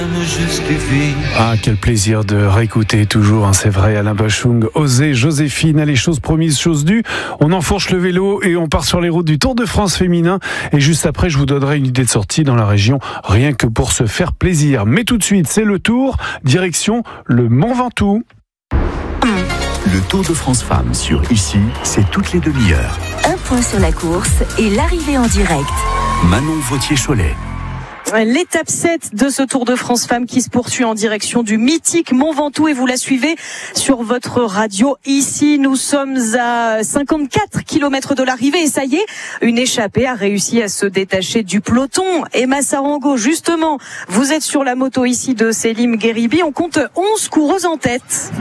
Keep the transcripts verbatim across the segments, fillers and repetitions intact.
Ah, quel plaisir de réécouter toujours, hein, c'est vrai, Alain Bachung, Osez, Joséphine, allez, chose promise, chose due. On enfourche le vélo et on part sur les routes du Tour de France féminin. Et juste après, je vous donnerai une idée de sortie dans la région, rien que pour se faire plaisir. Mais tout de suite, c'est le Tour, direction le Mont Ventoux. Le Tour de France Femmes sur Ici, c'est toutes les demi-heures. Un point sur la course et l'arrivée en direct. Manon Vautier-Cholet. L'étape sept de ce Tour de France Femmes qui se poursuit en direction du mythique Mont Ventoux et vous la suivez sur votre radio. Ici, nous sommes à cinquante-quatre kilomètres de l'arrivée et ça y est, une échappée a réussi à se détacher du peloton. Emma Sarango, justement, vous êtes sur la moto ici de Selim Gueribi. On compte onze coureuses en tête.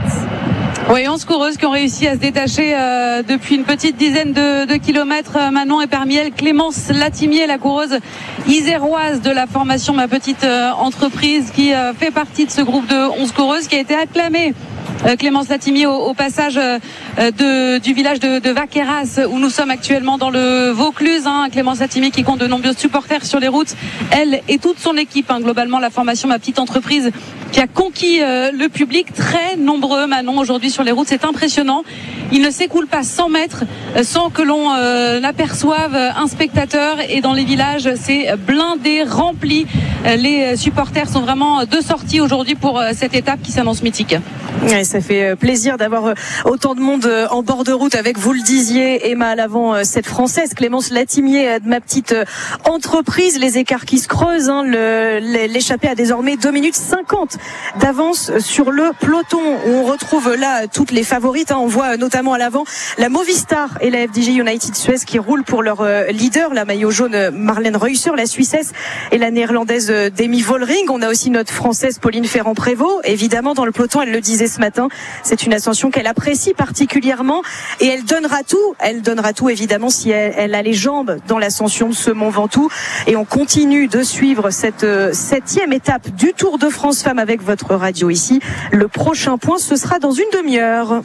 Oui, onze coureuses qui ont réussi à se détacher euh, depuis une petite dizaine de, de kilomètres. Manon, et parmi elles, Clémence Latimier, la coureuse iséroise de la formation Ma Petite euh, Entreprise, qui euh, fait partie de ce groupe de onze coureuses, qui a été acclamée. Euh, Clémence Latimier au, au passage euh, de, du village de, de Vaqueras où nous sommes actuellement dans le Vaucluse. Hein. Clémence Latimier qui compte de nombreux supporters sur les routes. Elle et toute son équipe, hein, globalement la formation Ma Petite Entreprise, qui a conquis euh, le public, très nombreux, Manon, aujourd'hui sur les routes, c'est impressionnant. Il ne s'écoule pas cent mètres euh, sans que l'on euh, aperçoive un spectateur, et dans les villages, c'est blindé, rempli. Euh, les supporters sont vraiment de sortie aujourd'hui pour euh, cette étape qui s'annonce mythique. Ouais, ça fait plaisir d'avoir autant de monde en bord de route avec, vous le disiez, Emma à l'avant, cette Française, Clémence Latimier de Ma Petite Entreprise. Les écarts qui se creusent, hein. Le, l'échappée a désormais deux minutes cinquante d'avance sur le peloton. On retrouve là toutes les favorites, hein. On voit notamment à l'avant la Movistar et la F D J United Suez qui roulent pour leur leader, la maillot jaune Marlène Reusser, la Suissesse et la néerlandaise Demi Vollering. On a aussi notre Française Pauline Ferrand-Prévot, évidemment dans le peloton, elle le disait ce matin, c'est une ascension qu'elle apprécie particulièrement et elle donnera tout, elle donnera tout évidemment si elle, elle a les jambes dans l'ascension de ce Mont Ventoux. Et on continue de suivre cette euh, septième étape du Tour de France Femmes avec votre radio ici. Le prochain point, ce sera dans une demi-heure.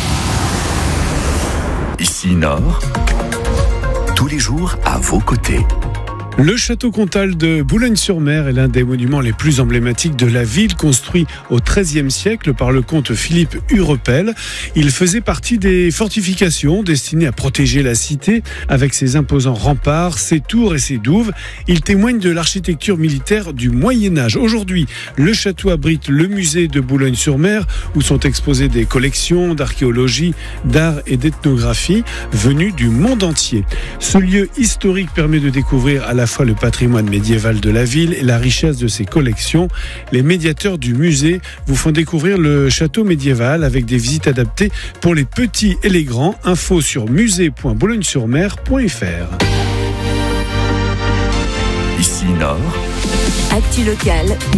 Ici Nord, tous les jours à vos côtés. Le château comtal de Boulogne-sur-Mer est l'un des monuments les plus emblématiques de la ville, construit au treizième siècle par le comte Philippe Hurepel. Il faisait partie des fortifications destinées à protéger la cité avec ses imposants remparts, ses tours et ses douves. Il témoigne de l'architecture militaire du Moyen-Âge. Aujourd'hui, le château abrite le musée de Boulogne-sur-Mer où sont exposées des collections d'archéologie, d'art et d'ethnographie venues du monde entier. Ce lieu historique permet de découvrir à la fois le patrimoine médiéval de la ville et la richesse de ses collections. Les médiateurs du musée vous font découvrir le château médiéval avec des visites adaptées pour les petits et les grands. Info sur musée point boulogne sur mer point f r. Ici Nord, Actu locale.